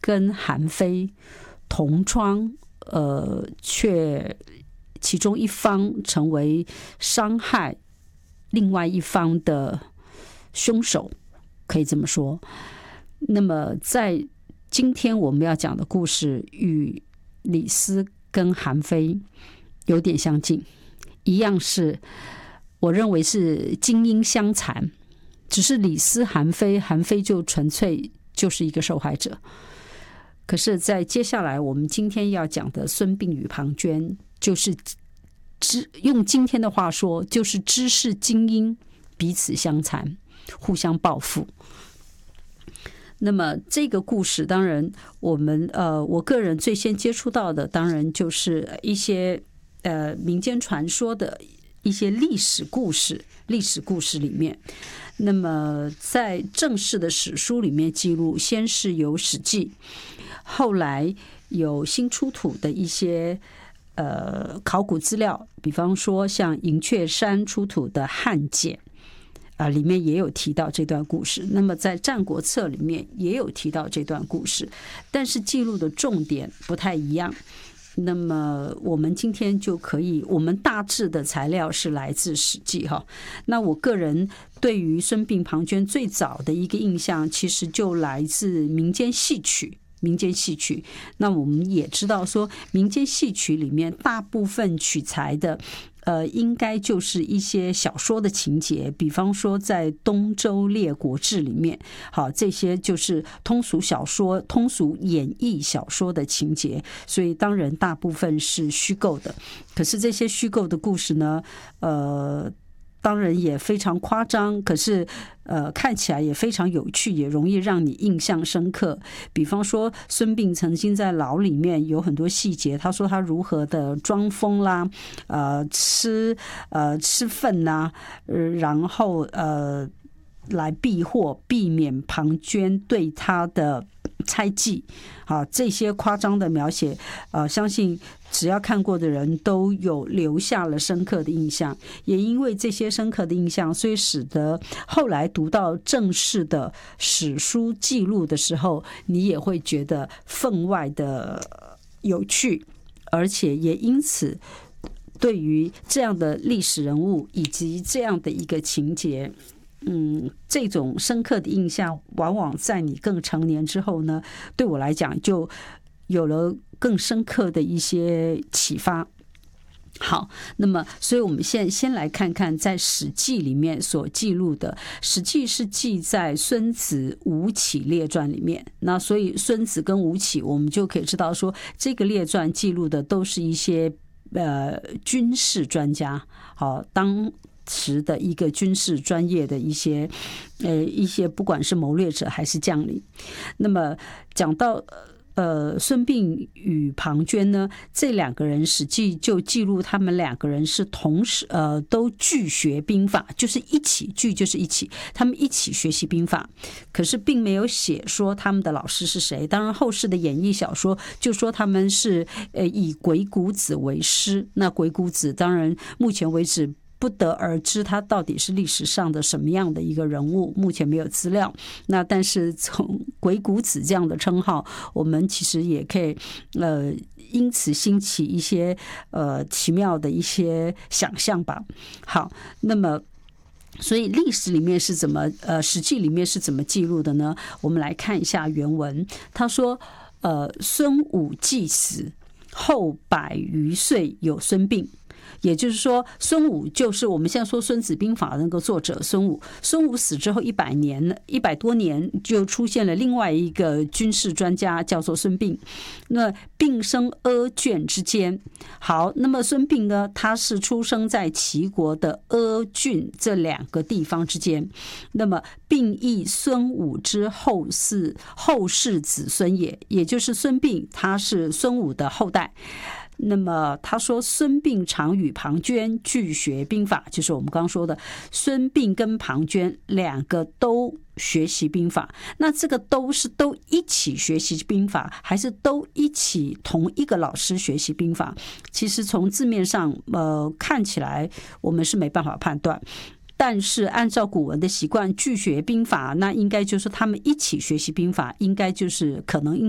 跟韩非同窗，却其中一方成为伤害另外一方的凶手，可以这么说。那么在今天我们要讲的故事与李斯跟韩非有点相近，一样是我认为是精英相残，只是李斯韩非就纯粹就是一个受害者。可是在接下来我们今天要讲的孙膑与庞涓，就是用今天的话说，就是知识精英彼此相残，互相报复。那么这个故事当然我个人最先接触到的当然就是一些民间传说的一些历史故事里面。那么在正式的史书里面记录，先是有《史记》，后来有新出土的一些考古资料，比方说像银雀山出土的汉简里面也有提到这段故事。那么在《战国策》里面也有提到这段故事，但是记录的重点不太一样。那么我们今天就可以，我们大致的材料是来自《史记》哈。那我个人对于孙膑庞涓最早的一个印象，其实就来自民间戏曲。那我们也知道说，民间戏曲里面大部分取材的应该就是一些小说的情节，比方说在《东周列国志》里面，好，这些就是通俗小说、通俗演绎小说的情节，所以当然大部分是虚构的。可是这些虚构的故事呢，当然也非常夸张，可是看起来也非常有趣，也容易让你印象深刻。比方说孙膑曾经在牢里面有很多细节，他说他如何的装疯啦，吃粪啦，然后来避免庞涓对他的猜忌。好，这些夸张的描写，相信只要看过的人都有留下了深刻的印象。也因为这些深刻的印象，所以使得后来读到正式的史书记录的时候，你也会觉得分外的有趣，而且也因此对于这样的历史人物以及这样的一个情节，这种深刻的印象往往在你更成年之后呢，对我来讲就有了更深刻的一些启发。好，那么所以我们现在先来看看在《史记》里面所记录的，《史记》是记在孙子吴起列传里面。那所以孙子跟吴起，我们就可以知道说，这个列传记录的都是一些军事专家，好，当时的一个军事专业的一些不管是谋略者还是将领。那么讲到孙膑与庞涓呢，这两个人史记就记录他们两个人是同时都俱学兵法，就是一起，俱就是一起，他们一起学习兵法，可是并没有写说他们的老师是谁。当然后世的演绎小说就说他们是以鬼谷子为师。那鬼谷子当然目前为止不得而知他到底是历史上的什么样的一个人物，目前没有资料。那但是从鬼谷子这样的称号，我们其实也可以因此兴起一些奇妙的一些想象吧。好，那么所以历史里面是怎么史记里面是怎么记录的呢？我们来看一下原文。他说孙武既死，后100余岁有孙膑。也就是说，孙武就是我们现在说《孙子兵法》的那个作者孙武。孙武死之后100多年，就出现了另外一个军事专家，叫做孙膑。那膑生阿卷之间。好，那么孙膑呢，他是出生在齐国的阿郡这两个地方之间。那么膑亦孙武之后世子孙也，也就是孙膑他是孙武的后代。那么他说孙膑常与庞涓俱学兵法，就是我们刚刚说的孙膑跟庞涓两个都学习兵法。那这个都一起学习兵法，还是都一起同一个老师学习兵法？其实从字面上看起来我们是没办法判断，但是按照古文的习惯，俱学兵法，那应该就是他们一起学习兵法，应该就是可能